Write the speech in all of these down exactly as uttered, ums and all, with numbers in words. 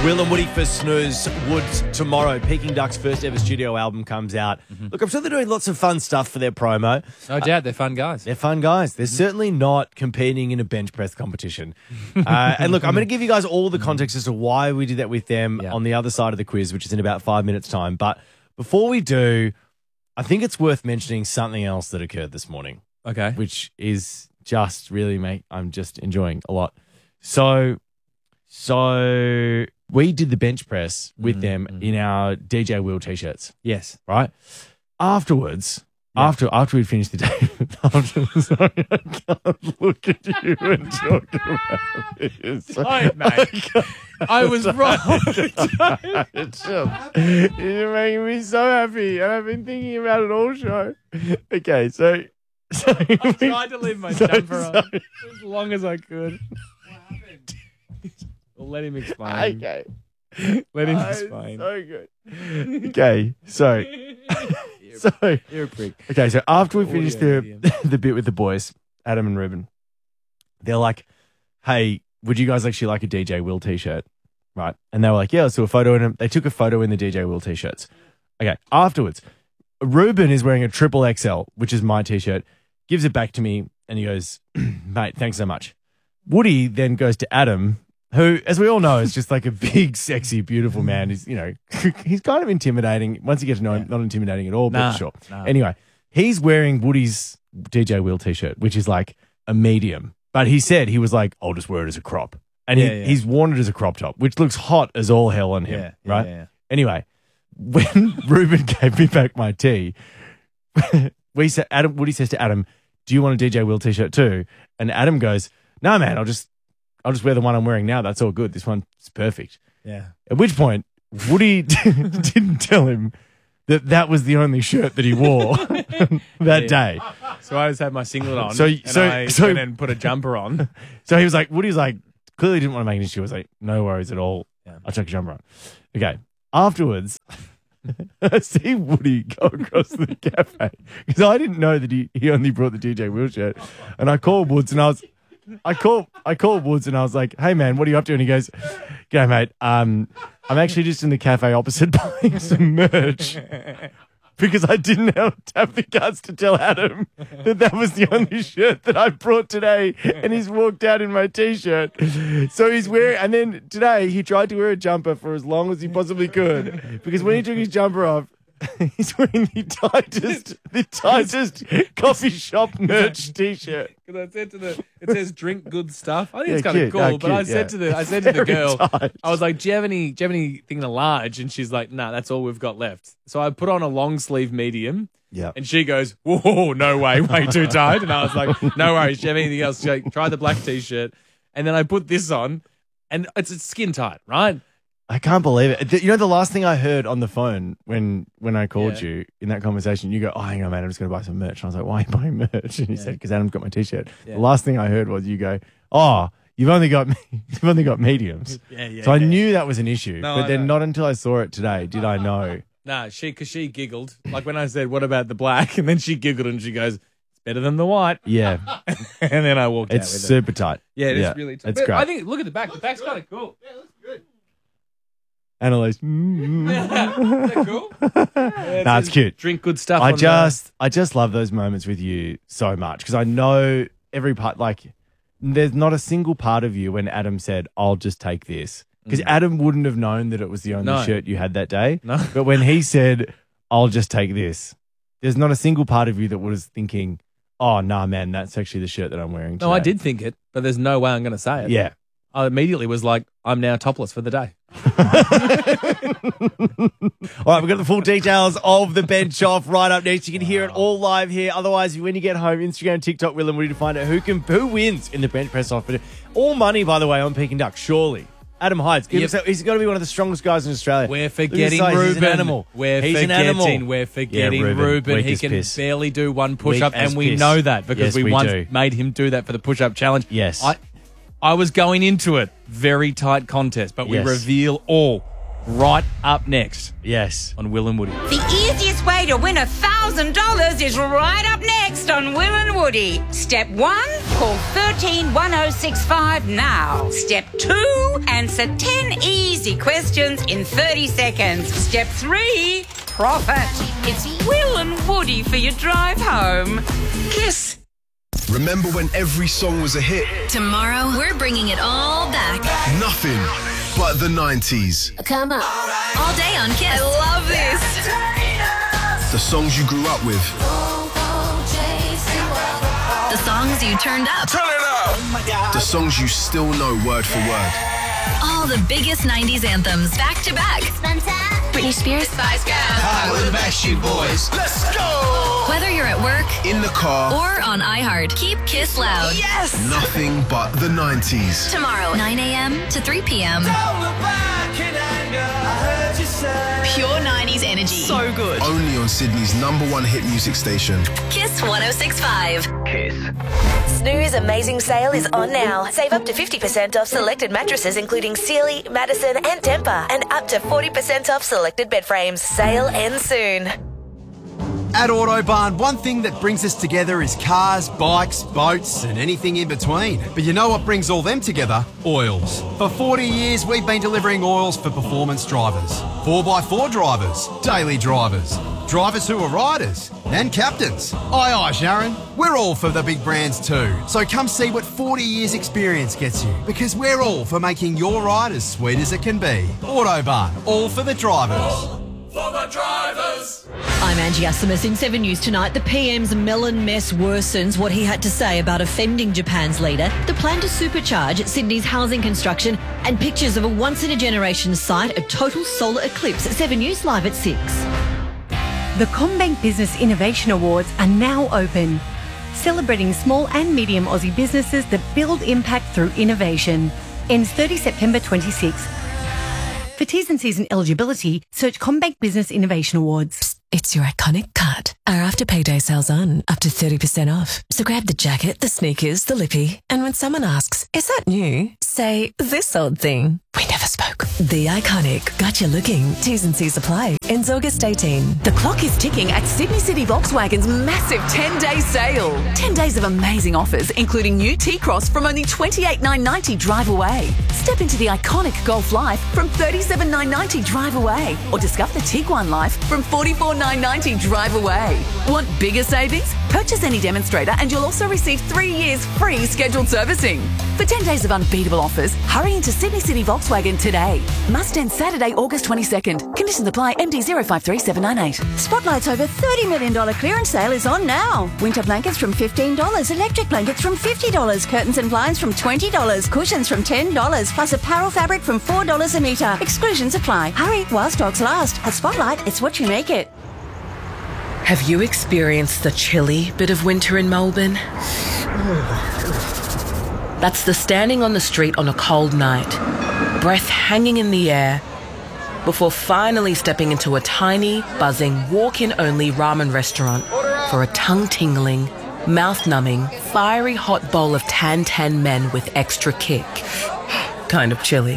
Will and Woody for Snooze Woods tomorrow. Peking Duck's first ever studio album comes out. Mm-hmm. Look, I'm sure they're doing lots of fun stuff for their promo. No doubt, they're fun guys. They're fun guys. They're mm-hmm. certainly not competing in a bench press competition. uh, and look, I'm going to give you guys all the context as to why we did that with them yeah. on the other side of the quiz, which is in about five minutes' time. But before we do, I think it's worth mentioning something else that occurred this morning. Okay. Which is just really, mate, I'm just enjoying a lot. So, so we did the bench press with mm-hmm. them mm-hmm. in our D J Will t-shirts. Yes. Right? Afterwards, yeah. after after we'd finished the day, after, sorry, I can't look at you and talk about this. Don't, mate. I was wrong. It's just, you're making me so happy, and I've been thinking about it all show. Okay, so... so I tried to leave my so, jumper on so, as long as I could. What happened? Well, let him explain. Okay. Let him oh, explain. So good. Okay, so... You're, so you're a prick. Okay, so after we finished the, the bit with the boys, Adam and Ruben, they're like, hey, would you guys actually like a D J Will t-shirt? Right? And they were like, yeah, let's do a photo in them. They took a photo in the D J Will t-shirts. Okay, afterwards, Ruben is wearing a triple X L, which is my t-shirt, gives it back to me, and he goes, mate, thanks so much. Woody then goes to Adam, who, as we all know, is just like a big, sexy, beautiful man. He's, you know, he's kind of intimidating. Once you get to know him, not intimidating at all, but nah, sure. Nah. Anyway, he's wearing Woody's D J Will t-shirt, which is like a medium. But he said, he was like, I'll just wear it as a crop. And yeah, he, yeah. he's worn it as a crop top, which looks hot as all hell on him, yeah, right? Yeah, yeah. Anyway, when Ruben gave me back my tee, we said, Adam, Woody says to Adam, do you want a D J Will t-shirt too? And Adam goes, no, man, I'll just, I'll just wear the one I'm wearing now. That's all good. This one's perfect. Yeah. At which point, Woody didn't tell him that that was the only shirt that he wore that yeah. day. So I just had my singlet on. So, and so, I so, went and put a jumper on. So he was like, Woody's like, clearly didn't want to make an issue. I was like, no worries at all. Yeah. I'll chuck a jumper on. Okay. Afterwards, I see Woody go across the cafe because I didn't know that he, he only brought the D J Will shirt. And I called Woods and I was, I called, I called Woods and I was like, hey man, what are you up to? And he goes, g'day mate. Um, I'm actually just in the cafe opposite buying some merch because I didn't have, have the guts to tell Adam that that was the only shirt that I brought today. And he's walked out in my t-shirt. So he's wearing, and then today he tried to wear a jumper for as long as he possibly could because when he took his jumper off, he's wearing the tightest, the tightest coffee shop merch t-shirt. Because I said to the, it says drink good stuff. I think Yeah, it's kind of cute. cool. No, but cute, I said yeah. to the, I said to the Very girl, tight. I was like, do you have any, do you have anything in a large? And she's like, nah, that's all we've got left. So I put on a long sleeve medium. Yeah. And she goes, whoa, no way, way too tight. And I was like, no worries. Do you have anything else? She's like, try the black t-shirt. And then I put this on, and it's, it's skin tight, right? I can't believe it. You know, the last thing I heard on the phone when when I called Yeah. you in that conversation, you go, oh, hang on, man, I'm just going to buy some merch. And I was like, why are you buying merch? And you Yeah. said, because Adam's got my t-shirt. Yeah. The last thing I heard was you go, oh, you've only got you've only got mediums. Yeah, yeah. So I yeah. knew that was an issue. No, but I then know. not until I saw it today did I know. Nah, she, because she giggled. Like when I said, what about the black? And then she giggled and she goes, it's better than the white. Yeah. And then I walked It's out with it. super tight. Yeah, it is Yeah, really tight. it's But great. I think, look at the back. The back's kind of cool. Annalise. Is that cool? Yeah, Nah, it's says cute. Drink good stuff. I on just, I just love those moments with you so much because I know every part. Like, there's not a single part of you when Adam said, "I'll just take this," because Mm. Adam wouldn't have known that it was the only No. shirt you had that day. No. But when he said, "I'll just take this," there's not a single part of you that was thinking, "Oh, nah, man, that's actually the shirt that I'm wearing." No, I today." did think it, but there's no way I'm going to say it. Yeah. I immediately was like, I'm now topless for the day. All right, we've got the full details of the bench off right up next. You can hear it all live here. Otherwise, when you get home, Instagram, TikTok, Will and Woody to find out who can who wins in the bench press off. But all money, by the way, on Peking Duck, surely. Adam Hydes, Yep. he's, he's got to be one of the strongest guys in Australia. We're Look at his forgetting size. Ruben. He's an animal. We're He's forgetting. an animal. We're forgetting Yeah, Ruben. Ruben. Weak He as can piss. barely do one push-up, Weak as and we piss. know that because Yes, we, we once do. made him do that for the push-up challenge. Yes. I, I was going into it very tight contest, but we Yes. reveal all. right up next Yes. on Will and Woody. The easiest way to win one thousand dollars is right up next on Will and Woody. Step one, call one three one oh six five now. Step two, answer ten easy questions in thirty seconds. Step three, profit. It's Will and Woody for your drive home. Kiss. Remember when every song was a hit? Tomorrow, we're bringing it all back. Nothing but the nineties. Come on. All day on Kiss. I love this. The songs you grew up with. The songs you turned up. Turn it up! The songs you still know word for word. All the biggest nineties anthems back to back. Britney Spears, Spice Girls. Hi, we're the Backstreet Boys. Let's go! Whether you're at work, in the car, or on iHeart, keep Kiss loud. Yes! Nothing but the nineties. Tomorrow, nine a.m. to three p.m. Pure nineties energy. So good. Only on Sydney's number one hit music station. Kiss one oh six point five. Kiss. Snooze Amazing Sale is on now. Save up to fifty percent off selected mattresses including Sealy, Madison and Tempur, and up to forty percent off selected bed frames. Sale ends soon. At Autobarn, one thing that brings us together is cars, bikes, boats, and anything in between. But you know what brings all them together? Oils. For forty years, we've been delivering oils for performance drivers, four by four drivers, daily drivers, drivers who are riders, and captains. Aye, aye, Sharon. We're all for the big brands too. So come see what forty years experience gets you, because we're all for making your ride as sweet as it can be. Autobarn, all for the drivers. For the drivers. I'm Angie Asimus. In Seven News tonight, the P M's melon mess worsens what he had to say about offending Japan's leader, the plan to supercharge Sydney's housing construction, and pictures of a once-in-a-generation sight, a total solar eclipse. Seven News live at six. The CommBank Business Innovation Awards are now open, celebrating small and medium Aussie businesses that build impact through innovation. Ends thirtieth September twenty-sixth. For T's and C's and eligibility, search CommBank Business Innovation Awards. It's your iconic cut. Our after payday sales on, up to thirty percent off. So grab the jacket, the sneakers, the lippy, and when someone asks, is that new? Say, this old thing. We never spoke. The iconic. Got you looking. T's and C's apply. Ends August eighteenth. The clock is ticking at Sydney City Volkswagen's massive ten-day sale. ten days of amazing offers, including new T-Cross from only twenty-eight thousand nine hundred ninety drive away. Step into the iconic Golf Life from thirty-seven thousand nine hundred ninety drive away. Or discover the Tiguan Life from forty-four thousand nine hundred ninety drive away. Want bigger savings? Purchase any demonstrator and you'll also receive three years free scheduled servicing. For ten days of unbeatable offers, hurry into Sydney City Volkswagen today. Must end Saturday, August twenty-second. Conditions apply. M D zero five three seven nine eight. Spotlight's over thirty million dollars clearance sale is on now. Winter blankets from fifteen dollars, electric blankets from fifty dollars, curtains and blinds from twenty dollars, cushions from ten dollars, plus apparel fabric from four dollars a metre. Exclusions apply. Hurry while stocks last. At Spotlight, it's what you make it. Have you experienced the chilly bit of winter in Melbourne? That's the standing on the street on a cold night, breath hanging in the air, before finally stepping into a tiny, buzzing, walk-in-only ramen restaurant for a tongue-tingling, mouth-numbing, fiery hot bowl of tan-tan men with extra kick. Kind of chilly.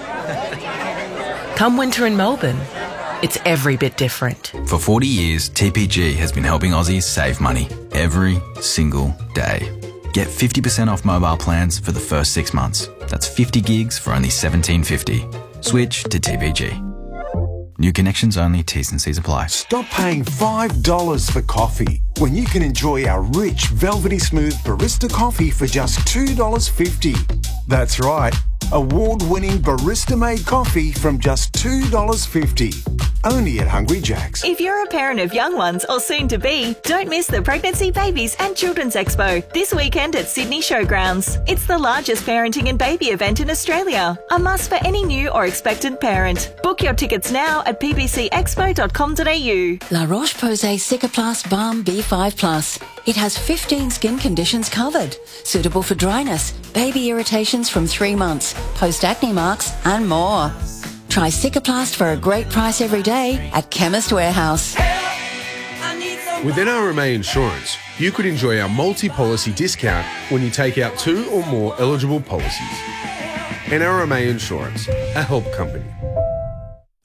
Come winter in Melbourne, it's every bit different. For forty years, T P G has been helping Aussies save money every single day. Get fifty percent off mobile plans for the first six months. That's fifty gigs for only seventeen fifty. Switch to T P G. New connections only, T's and C's apply. Stop paying five dollars for coffee when you can enjoy our rich, velvety smooth barista coffee for just two dollars fifty. That's right, award-winning barista-made coffee from just two dollars fifty. Only at Hungry Jack's. If you're a parent of young ones or soon to be, don't miss the Pregnancy, Babies and Children's Expo this weekend at Sydney Showgrounds. It's the largest parenting and baby event in Australia. A must for any new or expectant parent. Book your tickets now at p b c expo dot com dot a u. La Roche-Posay Cicaplast Balm B five plus. It has fifteen skin conditions covered. Suitable for dryness, baby irritations from three months, post-acne marks and more. Try Cicaplast for a great price every day at Chemist Warehouse. With N R M A Insurance, you could enjoy our multi-policy discount when you take out two or more eligible policies. N R M A Insurance, a help company.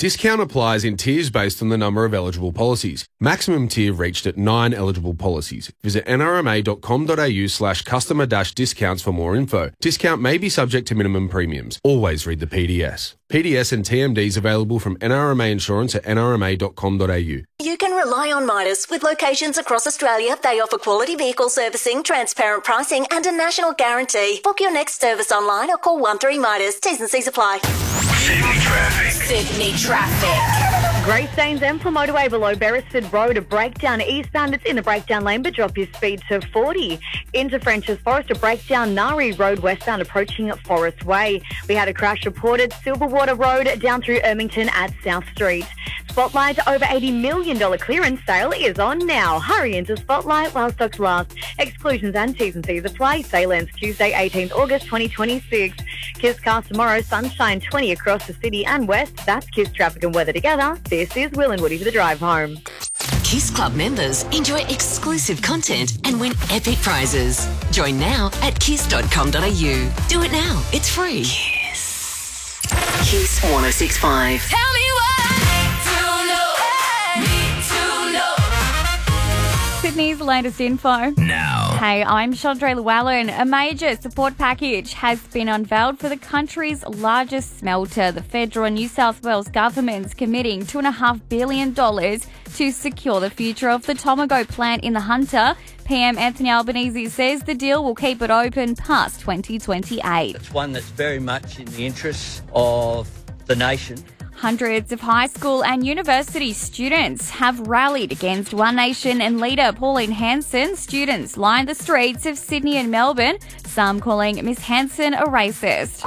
Discount applies in tiers based on the number of eligible policies. Maximum tier reached at nine eligible policies. Visit nrma.com.au slash customer dash discounts for more info. Discount may be subject to minimum premiums. Always read the P D S. P D S and T M Ds available from N R M A Insurance at n r m a dot com dot a u. You can rely on Midas. With locations across Australia, they offer quality vehicle servicing, transparent pricing and a national guarantee. Book your next service online or call one three Midas. T's and C's apply. Sydney traffic. Sydney traffic. Grey Staines and for motorway below Beresford Road, a breakdown eastbound. It's in the breakdown lane, but drop your speed to forty. Into French's Forest, a breakdown Nari Road westbound approaching Forest Way. We had a crash reported Silverwater Road down through Ermington at South Street. Spotlight over eighty million dollars clearance sale is on now. Hurry into Spotlight while stocks last. Exclusions and T's and C's apply. Sale ends Tuesday, eighteenth August twenty twenty-six. Kiss cast tomorrow, sunshine twenty across the city and west. That's Kiss traffic and weather together. This is Will and Woody for the drive home. Kiss Club members enjoy exclusive content and win epic prizes. Join now at kiss dot com dot a u. Do it now. It's free. Kiss. Kiss one oh six point five. Tell me what to know. Need to know. Sydney's latest info. Now. Hey, I'm Chandra Llewellyn. A major support package has been unveiled for the country's largest smelter. The federal and New South Wales government's committing two point five billion dollars to secure the future of the Tomago plant in the Hunter. P M Anthony Albanese says the deal will keep it open past twenty twenty-eight. It's one that's very much in the interests of the nation. Hundreds of high school and university students have rallied against One Nation and leader Pauline Hanson. Students lined the streets of Sydney and Melbourne, some calling Miss Hanson a racist.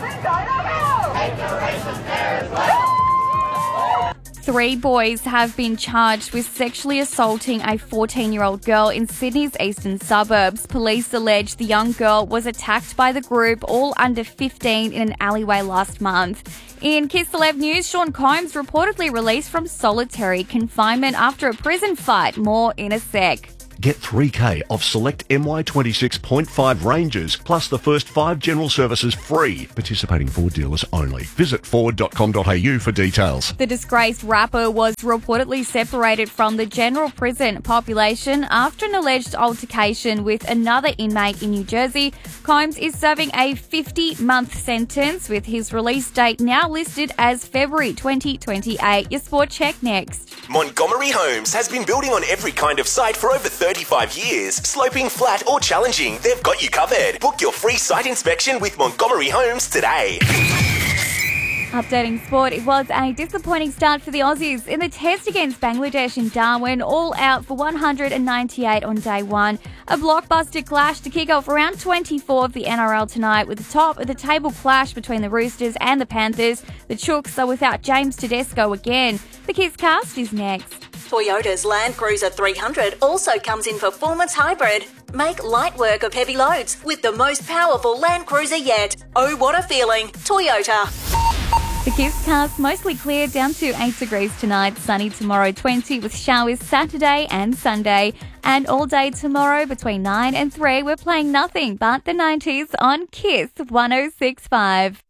Three boys have been charged with sexually assaulting a fourteen-year-old girl in Sydney's eastern suburbs. Police allege the young girl was attacked by the group, all under fifteen, in an alleyway last month. In Kiss eleven News, Sean Combs reportedly released from solitary confinement after a prison fight. More in a sec. Get three K off select M Y twenty-six point five ranges, plus the first five general services free. Participating Ford dealers only. Visit ford dot com dot a u for details. The disgraced rapper was reportedly separated from the general prison population after an alleged altercation with another inmate in New Jersey. Combs is serving a fifty-month sentence, with his release date now listed as February twenty twenty-eight. Your sport check next. Montgomery Homes has been building on every kind of site for over thirty-five years. Sloping, flat or challenging, they've got you covered. Book your free site inspection with Montgomery Homes today. Updating sport, it was a disappointing start for the Aussies in the test against Bangladesh in Darwin, all out for one hundred ninety-eight on day one. A blockbuster clash to kick off round twenty-four of the N R L tonight, with the top of the table clash between the Roosters and the Panthers. The Chooks are without James Tedesco again. The Kiss Cast is next. Toyota's Land Cruiser three hundred also comes in performance hybrid. Make light work of heavy loads with the most powerful Land Cruiser yet. Oh, what a feeling. Toyota. The Kiss Cast mostly clear, down to eight degrees tonight. Sunny tomorrow, twenty, with showers Saturday and Sunday. And all day tomorrow between nine and three, we're playing nothing but the nineties on Kiss one oh six point five.